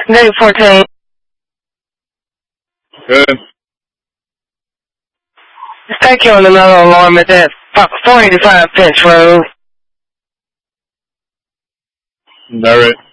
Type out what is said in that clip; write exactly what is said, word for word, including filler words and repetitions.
Negative fourteen. Good. Thank you on another alarm at that four eighty-five Finch Road. Is that right?